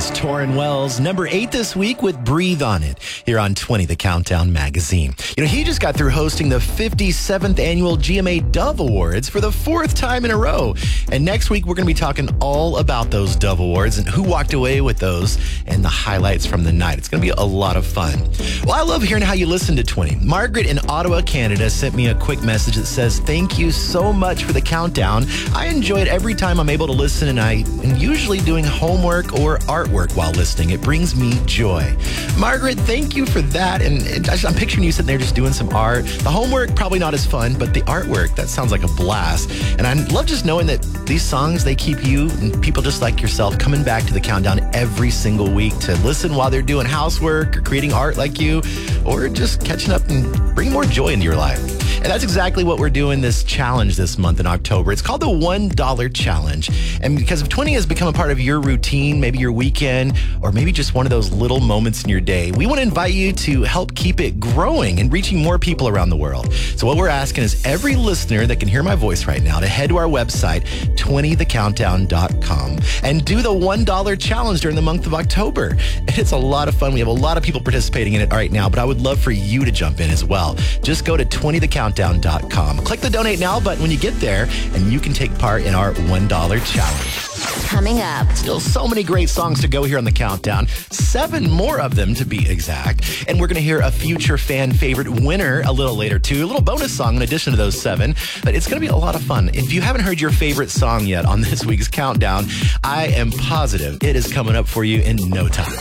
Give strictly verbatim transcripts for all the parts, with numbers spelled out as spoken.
was Torrin Wells, number eight this week with Breathe on It, here on twenty The Countdown magazine. You know, he just got through hosting the fifty-seventh annual G M A Dove Awards for the fourth time in a row. And next week, we're going to be talking all about those Dove Awards and who walked away with those and the highlights from the night. It's going to be a lot of fun. Well, I love hearing how you listen to twenty. Margaret in Ottawa, Canada sent me a quick message that says, "Thank you so much for the countdown. I enjoy it every time I'm able to listen, and I am usually doing homework or artwork while listening. It brings me joy." Margaret, thank you for that. And, and I'm picturing you sitting there just doing some art. The homework, probably not as fun, but the artwork, that sounds like a blast. And I love just knowing that these songs, they keep you and people just like yourself coming back to the countdown every single week to listen while they're doing housework or creating art like you, or just catching up and bring more joy into your life. And that's exactly what we're doing this challenge this month in October. It's called the one dollar Challenge. And because if twenty has become a part of your routine, maybe your weekend, or maybe just one of those little moments in your day, we want to invite you to help keep it growing and reaching more people around the world. So what we're asking is every listener that can hear my voice right now to head to our website, twenty the countdown dot com, and do the one dollar Challenge during the month of October. And it's a lot of fun. We have a lot of people participating in it right now, but I would love for you to jump in as well. Just go to twenty the countdown dot com. Click the Donate Now button when you get there, and you can take part in our one dollar Challenge. Coming up. Still so many great songs to go here on the countdown. Seven more of them to be exact. And we're going to hear a future fan favorite winner a little later too. A little bonus song in addition to those seven. But it's going to be a lot of fun. If you haven't heard your favorite song yet on this week's countdown, I am positive it is coming up for you in no time.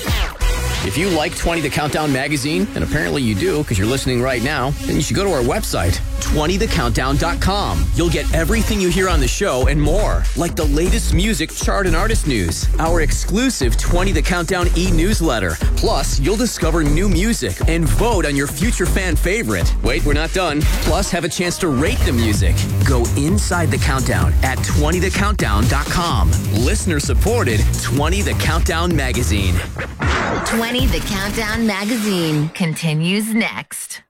If you like twenty The Countdown magazine, and apparently you do because you're listening right now, then you should go to our website, twenty the countdown dot com. You'll get everything you hear on the show and more, like the latest music, chart, and artist news, our exclusive twenty The Countdown e-newsletter. Plus, you'll discover new music and vote on your future fan favorite. Wait, we're not done. Plus, have a chance to rate the music. Go inside the countdown at twenty the countdown dot com. Listener-supported twenty The Countdown magazine. twenty The Countdown magazine continues next.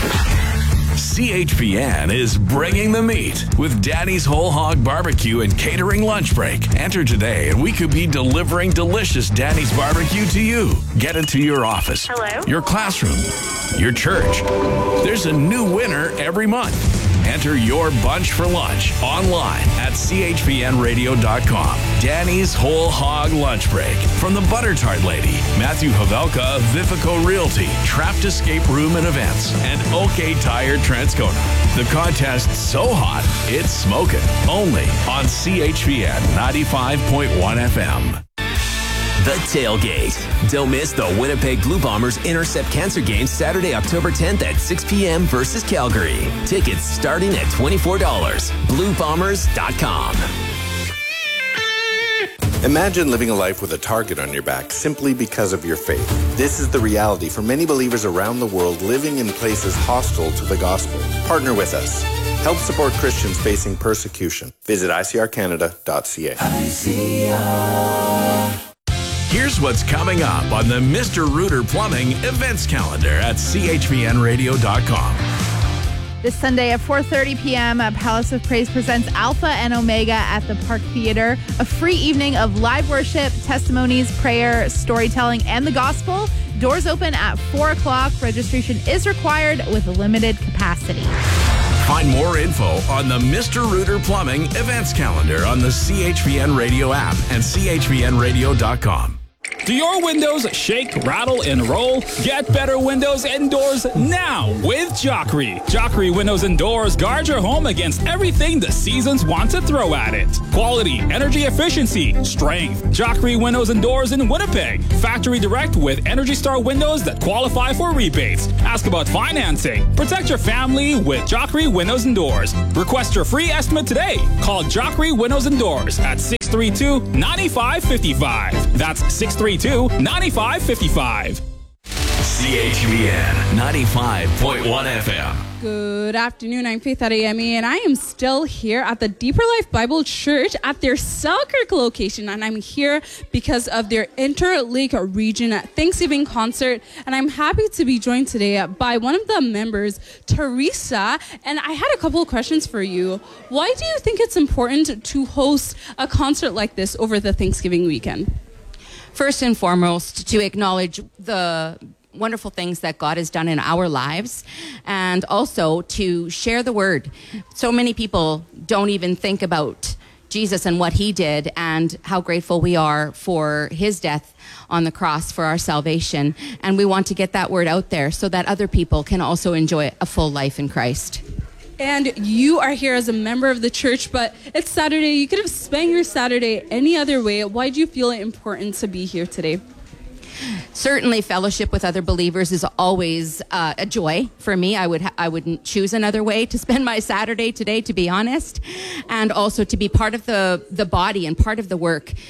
C H P N is bringing the meat with Danny's Whole Hog Barbecue and Catering Lunch Break. Enter today and we could be delivering delicious Danny's Barbecue to you. Get it to your office, Hello? your classroom, your church. There's a new winner every month. Enter your bunch for lunch online at c h p n radio dot com. Danny's Whole Hog Lunch Break from the Butter Tart Lady, Matthew Havelka, Vifico Realty, Trapped Escape Room and Events, and OK Tire Transcona. The contest's so hot, it's smoking. Only on C H P N ninety-five point one F M. The Tailgate. Don't miss the Winnipeg Blue Bombers Intercept Cancer game Saturday, October tenth at six p.m. versus Calgary. Tickets starting at twenty-four dollars. blue bombers dot com. Imagine living a life with a target on your back simply because of your faith. This is the reality for many believers around the world living in places hostile to the gospel. Partner with us. Help support Christians facing persecution. Visit I C R Canada dot C A. I C R. Here's what's coming up on the Mister Rooter Plumbing events calendar at c h p n radio dot com. This Sunday at four thirty p.m., Palace of Praise presents Alpha and Omega at the Park Theater. A free evening of live worship, testimonies, prayer, storytelling, and the gospel. Doors open at four o'clock. Registration is required with a limited capacity. Find more info on the Mister Rooter Plumbing events calendar on the C H P N Radio app and c h p n radio dot com. Do your windows shake, rattle, and roll? Get better windows and doors now with Jockery. Jockery Windows and Doors guard your home against everything the seasons want to throw at it. Quality, energy efficiency, strength. Jockery Windows and Doors in Winnipeg. Factory direct with Energy Star windows that qualify for rebates. Ask about financing. Protect your family with Jockery Windows and Doors. Request your free estimate today. Call Jockery Windows and Doors at six three two, nine five five five. That's six three two, nine five five five. C H P N ninety-five point one F M. Good afternoon. I'm Faith Adeyemi, and I am still here at the Deeper Life Bible Church at their Selkirk location, and I'm here because of their Interlake Region Thanksgiving concert, and I'm happy to be joined today by one of the members, Teresa, and I had a couple of questions for you. Why do you think it's important to host a concert like this over the Thanksgiving weekend? first and foremost, to acknowledge the wonderful things that God has done in our lives, and also to share the word. So many people don't even think about Jesus and what he did, and how grateful we are for his death on the cross for our salvation. And we want to get that word out there so that other people can also enjoy a full life in Christ. And you are here as a member of the church, but it's Saturday. You could have spent your Saturday any other way. Why do you feel it important to be here today? Certainly, fellowship with other believers is always uh, a joy for me. I would ha- I wouldn't choose another way to spend my Saturday today, to be honest, and also to be part of the the body and part of the work